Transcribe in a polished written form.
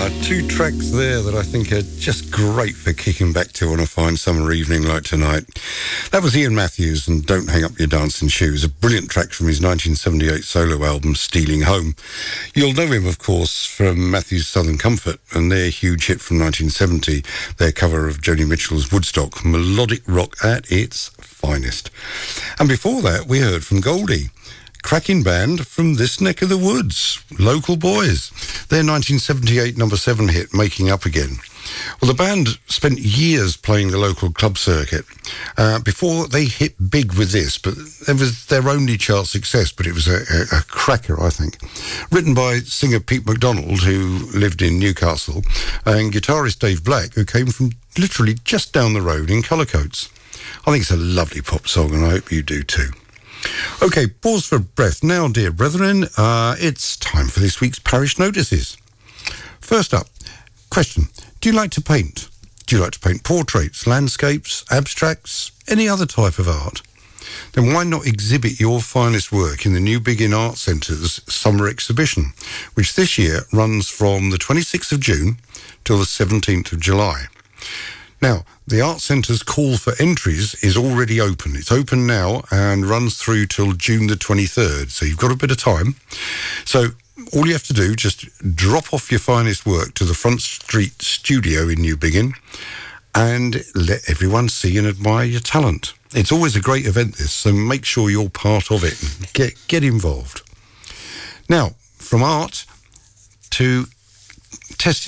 Two tracks there that I think are just great for kicking back to on a fine summer evening like tonight. That was Ian Matthews and Don't Hang Up Your Dancing Shoes, a brilliant track from his 1978 solo album Stealing Home. You'll know him, of course, from Matthews' Southern Comfort and their huge hit from 1970, their cover of Joni Mitchell's Woodstock, melodic rock at its finest. And before that, we heard from Goldie. Cracking band from this neck of the woods, Local Boys. Their 1978 number 7 hit, Making Up Again. Well, the band spent years playing the local club circuit before they hit big with this, but it was their only chart success, but it was a cracker, I think. Written by singer Pete MacDonald, who lived in Newcastle, and guitarist Dave Black, who came from literally just down the road in Colourcoats. I think it's a lovely pop song, and I hope you do too. Okay, pause for breath. Now, dear brethren, it's time for this week's parish notices. First up, question. Do you like to paint? Do you like to paint portraits, landscapes, abstracts, any other type of art? Then why not exhibit your finest work in the New Biggin Art Centre's summer exhibition, which this year runs from the 26th of June till the 17th of July. Now, the Art Centre's call for entries is already open. It's open now and runs through till June the 23rd, so you've got a bit of time. So all you have to do, just drop off your finest work to the Front Street studio in New Biggin and let everyone see and admire your talent. It's always a great event, this, so make sure you're part of it and get involved. Now, from art to testing